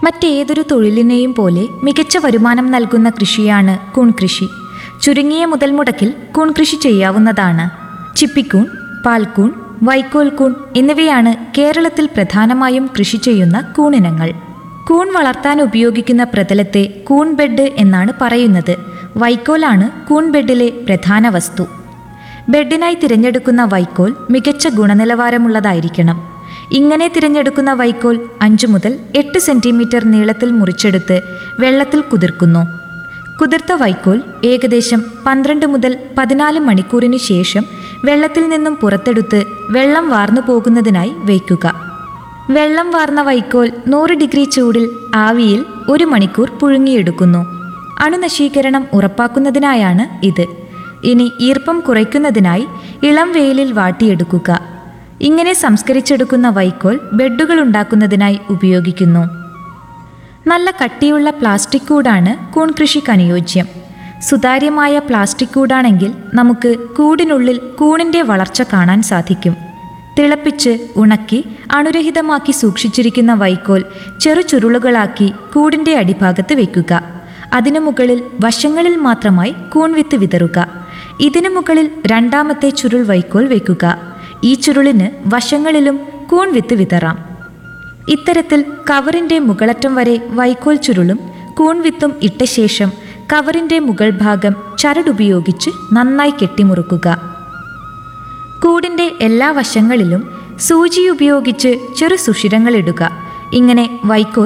മറ്റേതൊരു തൊഴിലിനെയും പോലെ മികച്ച വരുമാനം നൽകുന്ന കൃഷിയാണ് കൂൺ കൃഷി. ചുരുങ്ങിയ മുതൽ മുടക്കിൽ കൂൺ കൃഷി ചെയ്യാവുന്നതാണ്. ചിപ്പിക്കൂൺ, പാൽക്കൂൺ, വൈക്കോൽ കൂൺ എന്നിവയാണ് കേരളത്തിൽ പ്രധാനമായും കൃഷി ചെയ്യുന്ന കൂണിനങ്ങൾ. കൂൺ വളർത്താൻ ഉപയോഗിക്കുന്ന പ്രതലത്തെ കൂൺ ബെഡ് എന്നാണ് പറയുന്നത്. വൈക്കോലാണ് കൂൺ ബെഡിലെ പ്രധാന വസ്തു. ബെഡിനായി തിരഞ്ഞെടുക്കുന്ന വൈക്കോൽ മികച്ച ഗുണനിലവാരമുള്ളതായിരിക്കണം. ഇങ്ങനെ തിരഞ്ഞെടുക്കുന്ന വൈക്കോൽ 5 മുതൽ 8 സെന്റിമീറ്റർ നീളത്തിൽ മുറിച്ചെടുത്ത് വെള്ളത്തിൽ കുതിർക്കുന്നു. കുതിർത്ത വൈക്കോൽ ഏകദേശം 12 മുതൽ 14 മണിക്കൂറിന് ശേഷം വെള്ളത്തിൽ നിന്നും പുറത്തെടുത്ത് വെള്ളം വാർന്നു പോകുന്നതിനായി വയ്ക്കുക. വെള്ളം വാർന്ന വൈക്കോൽ 100 ഡിഗ്രി ചൂടിൽ ആവിയിൽ 1 മണിക്കൂർ പുഴുങ്ങിയെടുക്കുന്നു. അണുനശീകരണം ഉറപ്പാക്കുന്നതിനായാണ് ഇത്. ഇനി ഈർപ്പം കുറയ്ക്കുന്നതിനായി ഇളം വെയിലിൽ വാട്ടിയെടുക്കുക. ഇങ്ങനെ സംസ്കരിച്ചെടുക്കുന്ന വൈക്കോൽ ബെഡുകൾ ഉണ്ടാക്കുന്നതിനായി ഉപയോഗിക്കുന്നു. നല്ല കട്ടിയുള്ള പ്ലാസ്റ്റിക് കൂടാണ് കൂൺ കൃഷിക്ക് അനുയോജ്യം. സുതാര്യമായ പ്ലാസ്റ്റിക് കൂടാണെങ്കിൽ നമുക്ക് കൂടിനുള്ളിൽ കൂണിൻ്റെ വളർച്ച കാണാൻ സാധിക്കും. തിളപ്പിച്ച് ഉണക്കി അണുരഹിതമാക്കി സൂക്ഷിച്ചിരിക്കുന്ന വൈക്കോൽ ചെറു ചുരുളുകളാക്കി കൂടിൻ്റെ അടിഭാഗത്ത് വയ്ക്കുക. അതിനു മുകളിൽ വശങ്ങളിൽ മാത്രമായി കൂൺവിത്ത് വിതറുക. ഇതിനു മുകളിൽ രണ്ടാമത്തെ ചുരുൾ വൈക്കോൽ വയ്ക്കുക. ഈ ചുരുളിന് വശങ്ങളിലും കൂൺവിത്ത് വിതറാം. ഇത്തരത്തിൽ കവറിൻ്റെ മുകളറ്റം വരെ വൈക്കോൽ ചുരുളും കൂൺവിത്തും ഇട്ട ശേഷം കവറിൻ്റെ മുകൾ ഭാഗം ചരടുപയോഗിച്ച് നന്നായി കെട്ടിമുറുക്കുക. കൂടിൻ്റെ എല്ലാ വശങ്ങളിലും സൂചി ഉപയോഗിച്ച് ചെറു സുഷിരങ്ങൾ ഇടുക. ഇങ്ങനെ വൈക്കോൽ